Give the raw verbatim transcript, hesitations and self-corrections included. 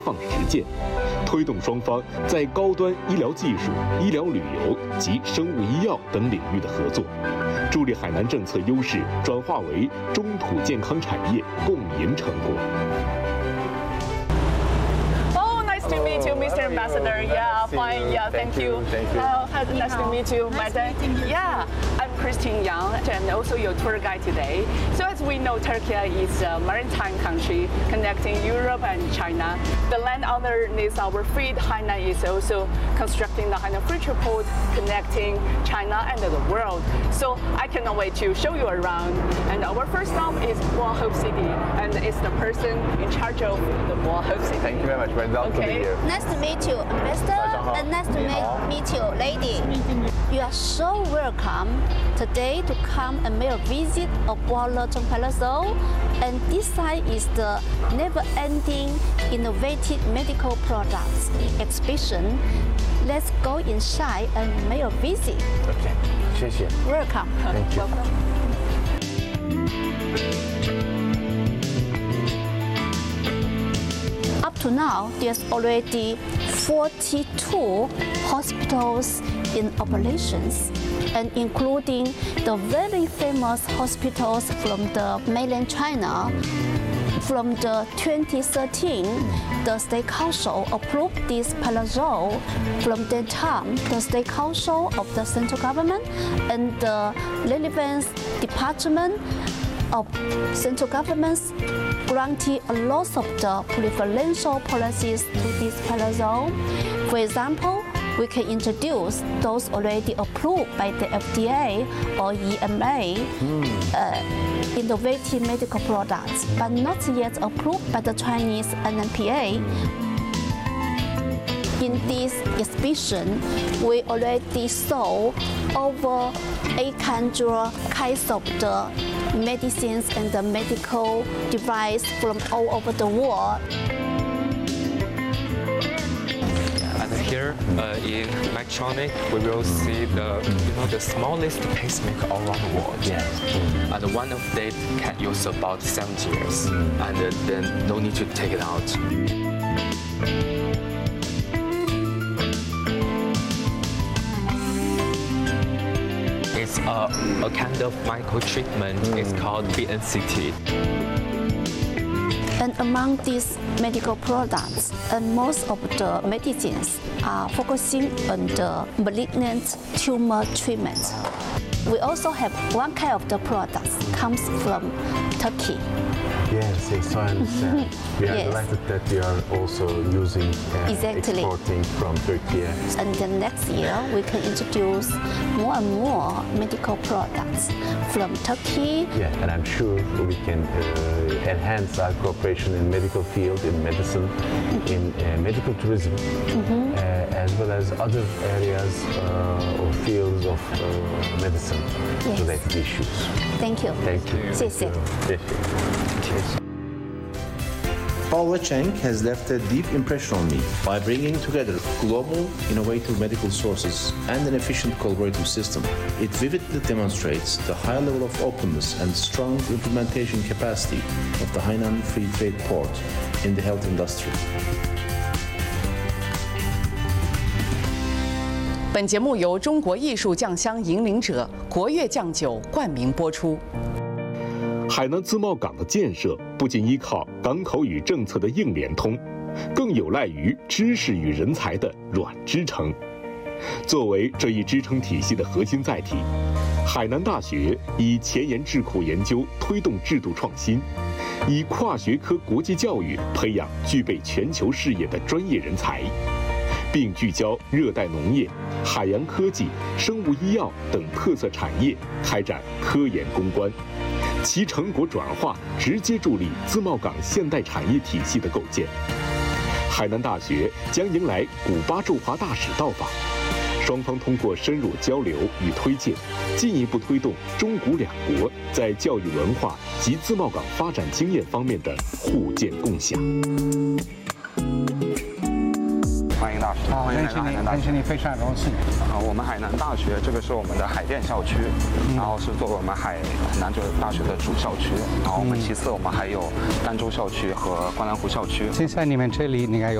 放实践，推动双方在高端医疗技术、医疗旅游及生物医药等领域的合作，助力海南政策优势转化为中土健康产业共赢成果。 Oh, nice to meet you, Mister Ambassador. Yeah, fine. Yeah, thank you. Thank you. Uh, nice to meet you, Madam. Yeah, I'm Christine Yang, and also your tour guide today. So as we know, Turkey is a maritime country connecting Europe and China. The land underneath our feet, Hainan, is also constructing the Hainan Future Port, connecting China and the world. So I cannot wait to show you around. And our first stop is Boahope City, and it's the person in charge of the Boahope City. Thank you very much. We're glad to be here. Nice to meet you, Ambassador, and nice to meet, meet you, lady. You are so welcome today to come and make a visit of Boahope Palazzo. And this side is the never-ending innovative medical products exhibition. Let's go inside and make a visit. Okay. 谢谢. Welcome. Thank you. Welcome. Up to now, there's already forty-two hospitals in operations, and including the very famous hospitals from the mainland China. From the twenty thirteen, the State Council approved this palazzo. From that time, the State Council of the central government and the relevant department of central governments granted a lot of the preferential policies to this palazzo. For example, we can introduce those already approved by the F D A or E M A, mm. uh, innovative medical products, but not yet approved by the Chinese N M P A. In this exhibition, we already saw over eight hundred kinds of the medicines and the medical device from all over the world. Here uh, in Medtronic, we will see the you know the smallest pacemaker all around the world. Yes. Mm. And one of them can use about seventy years, mm. and uh, then no need to take it out. It's a, a kind of micro treatment. Mm. It's called B N C T. And among these medical products, and most of the medicines are focusing on the malignant tumor treatment. We also have one kind of the products comes from Turkey. Yes, yes, I understand. We are yes. delighted that you are also using uh, exactly. exporting from Turkey. And then next year we can introduce more and more medical products from Turkey. Yeah, and I'm sure we can uh, enhance our cooperation in medical field, in medicine, mm-hmm. in uh, medical tourism, mm-hmm. uh, as well as other areas uh, or fields of uh, medicine yes. related issues. Thank you. Thank you. 谢谢. Paula Cheng has left a deep impression on me by bringing together global, innovative medical sources and an efficient collaborative system. It vividly demonstrates the high level of openness and strong implementation capacity of the Hainan Free Trade Port in the health industry. 本节目由中国艺术酱香引领者国乐酱酒冠名播出。 海南自贸港的建设不仅依靠港口与政策的硬联通，更有赖于知识与人才的软支撑。作为这一支撑体系的核心载体，海南大学以前沿智库研究推动制度创新，以跨学科国际教育培养具备全球视野的专业人才，并聚焦热带农业、海洋科技、生物医药等特色产业开展科研攻关。其成果转化直接助力自贸港现代产业体系的构建。海南大学将迎来古巴驻华大使到访，双方通过深入交流与推荐，进一步推动中古两国在教育文化及自贸港发展经验方面的互鉴共享。 欢迎大使。 好， 欢迎认识你， 来到海南大学。 认识你非常荣幸。 啊，我们海南大学这个是我们的海淀校区， 嗯、 然后是作为我们海南这个大学的主校区，然后我们其次我们还有儋州校区和观澜湖校区。 现在你们这里应该有